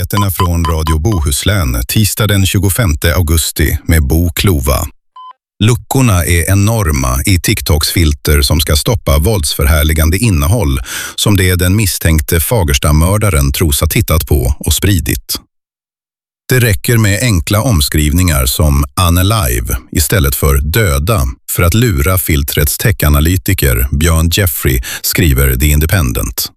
Nyheterna från Radio Bohuslän tisdag den 25 augusti med Bo Klova. Luckorna är enorma i TikToks filter som ska stoppa våldsförhärligande innehåll som det den misstänkte Fagersta-mördaren tros ha tittat på och spridit. Det räcker med enkla omskrivningar som unalive istället för döda för att lura filtrets techanalytiker Björn Jeffrey, skriver The Independent.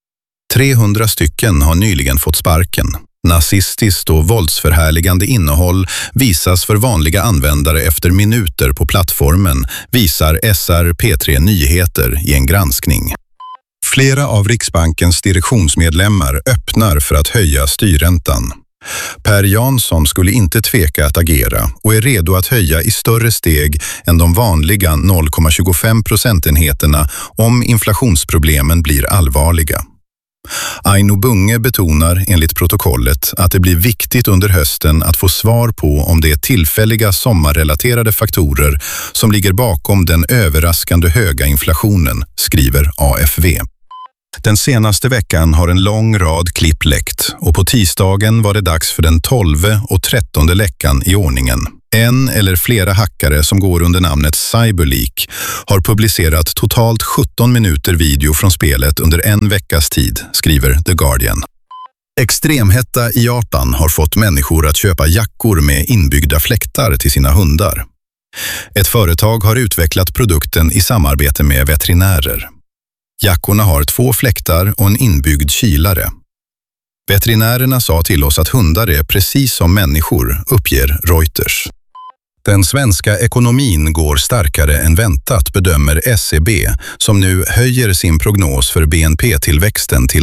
300 stycken har nyligen fått sparken. Nazistiskt och våldsförhärligande innehåll visas för vanliga användare efter minuter på plattformen, visar SR P3 Nyheter i en granskning. Flera av Riksbankens direktionsmedlemmar öppnar för att höja styrräntan. Per Jansson skulle inte tveka att agera och är redo att höja i större steg än de vanliga 0,25 procentenheterna om inflationsproblemen blir allvarliga. Aino Bunge betonar enligt protokollet att det blir viktigt under hösten att få svar på om det är tillfälliga sommarrelaterade faktorer som ligger bakom den överraskande höga inflationen, skriver AFV. Den senaste veckan har en lång rad klipp läckt och på tisdagen var det dags för den 12:e och 13:e läckan i ordningen. En eller flera hackare som går under namnet Cyberleak har publicerat totalt 17 minuter video från spelet under en veckas tid, skriver The Guardian. Extremhetta i Japan har fått människor att köpa jackor med inbyggda fläktar till sina hundar. Ett företag har utvecklat produkten i samarbete med veterinärer. Jackorna har 2 fläktar och en inbyggd kylare. Veterinärerna sa till oss att hundar är precis som människor, uppger Reuters. Den svenska ekonomin går starkare än väntat, bedömer SEB, som nu höjer sin prognos för BNP-tillväxten till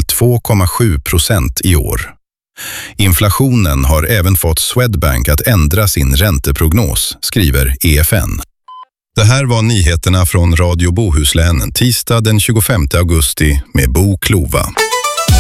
2,7% i år. Inflationen har även fått Swedbank att ändra sin ränteprognos, skriver EFN. Det här var nyheterna från Radio Bohuslän tisdag den 25 augusti med Bo Klova.